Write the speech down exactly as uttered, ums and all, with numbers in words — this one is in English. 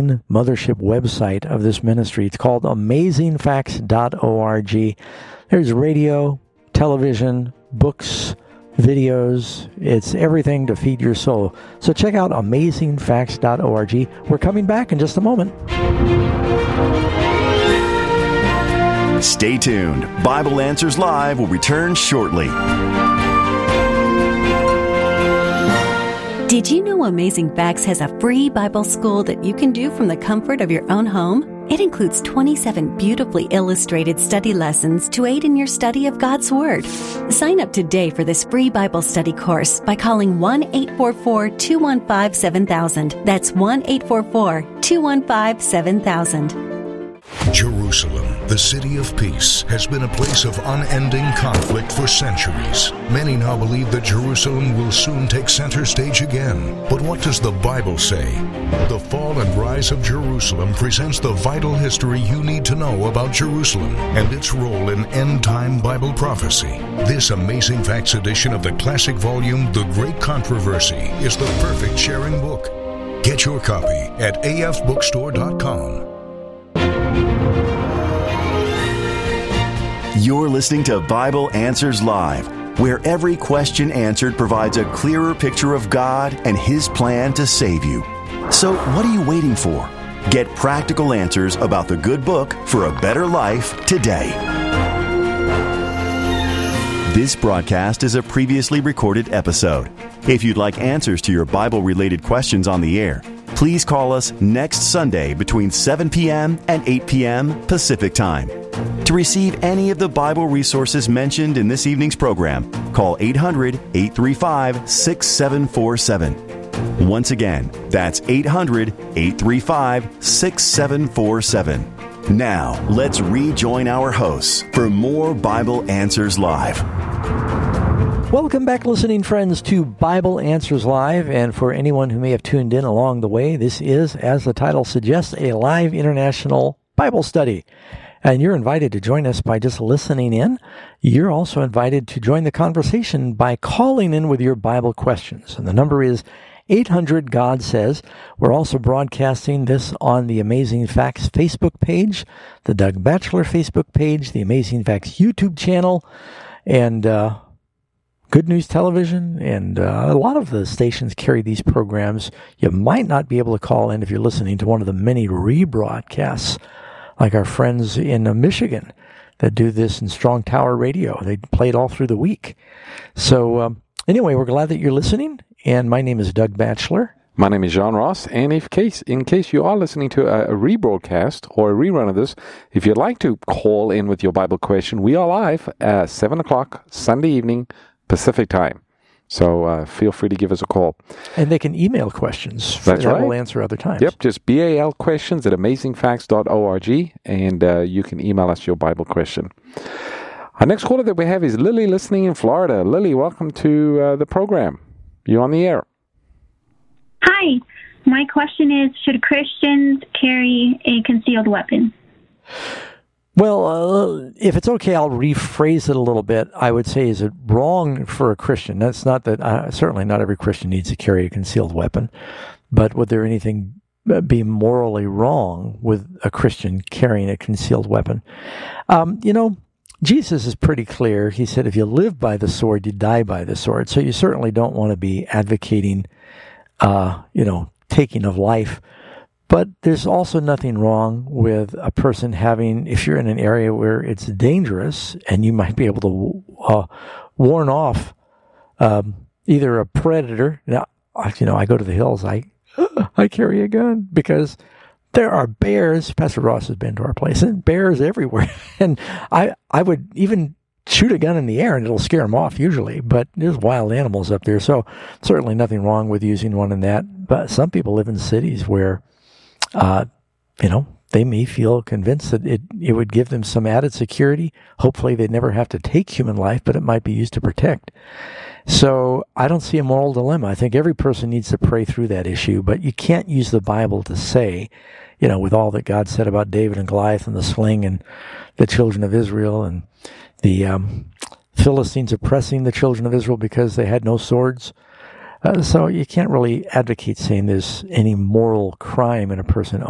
mothership website of this ministry. It's called amazing facts dot org. There's radio, television, books, videos. It's everything to feed your soul. So check out amazing facts dot org. We're coming back in just a moment. Stay tuned. Bible Answers Live will return shortly. Did you know Amazing Facts has a free Bible school that you can do from the comfort of your own home? It includes twenty-seven beautifully illustrated study lessons to aid in your study of God's Word. Sign up today for this free Bible study course by calling one eight four four, two one five, seven thousand. That's one eight four four, two one five, seven thousand. Jerusalem, the city of peace, has been a place of unending conflict for centuries. Many now believe that Jerusalem will soon take center stage again. But what does the Bible say? The Fall and Rise of Jerusalem presents the vital history you need to know about Jerusalem and its role in end-time Bible prophecy. This Amazing Facts edition of the classic volume, The Great Controversy, is the perfect sharing book. Get your copy at a f bookstore dot com. You're listening to Bible Answers Live, where every question answered provides a clearer picture of God and His plan to save you. So what are you waiting for? Get practical answers about the good book for a better life today. This broadcast is a previously recorded episode. If you'd like answers to your Bible-related questions on the air, please call us next Sunday between seven p.m. and eight p.m. Pacific Time. To receive any of the Bible resources mentioned in this evening's program, call eight hundred, eight three five, six seven four seven. Once again, that's eight hundred, eight three five, six seven four seven. Now, let's rejoin our hosts for more Bible Answers Live. Welcome back, listening friends, to Bible Answers Live. And for anyone who may have tuned in along the way, this is, as the title suggests, a live international Bible study. And you're invited to join us by just listening in. You're also invited to join the conversation by calling in with your Bible questions. And the number is eight hundred, God Says. We're also broadcasting this on the Amazing Facts Facebook page, the Doug Batchelor Facebook page, the Amazing Facts YouTube channel, and uh, Good News Television, and uh, a lot of the stations carry these programs. You might not be able to call in if you're listening to one of the many rebroadcasts, like our friends in uh, Michigan that do this in Strong Tower Radio. They play it all through the week. So um, anyway, we're glad that you're listening, and my name is Doug Batchelor. My name is John Ross, and if case, in case you are listening to a, a rebroadcast or a rerun of this, if you'd like to call in with your Bible question, we are live at seven o'clock Sunday evening Pacific Time. So uh, feel free to give us a call. And they can email questions. That's that right. We'll answer other times. Yep, just B A L questions at amazing facts dot org, and uh, you can email us your Bible question. Our next caller that we have is Lily, listening in Florida. Lily, welcome to uh, the program. You're on the air. Hi. My question is, should Christians carry a concealed weapon? Well, uh, if it's okay, I'll rephrase it a little bit. I would say, is it wrong for a Christian? That's not that, uh, certainly not every Christian needs to carry a concealed weapon, but would there anything be morally wrong with a Christian carrying a concealed weapon? Um, you know, Jesus is pretty clear. He said, if you live by the sword, you die by the sword. So you certainly don't want to be advocating, uh, you know, taking of life. But there's also nothing wrong with a person having, if you're in an area where it's dangerous and you might be able to uh, warn off um, either a predator. Now, you know, I go to the hills, I I carry a gun because there are bears. Pastor Ross has been to our place, and bears everywhere. And I, I would even shoot a gun in the air and it'll scare them off usually, but there's wild animals up there. So certainly nothing wrong with using one in that. But some people live in cities where Uh, you know, they may feel convinced that it, it would give them some added security. Hopefully they'd never have to take human life, but it might be used to protect. So I don't see a moral dilemma. I think every person needs to pray through that issue, but you can't use the Bible to say, you know, with all that God said about David and Goliath and the sling and the children of Israel and the um, Philistines oppressing the children of Israel because they had no swords. Uh, so you can't really advocate saying there's any moral crime in a person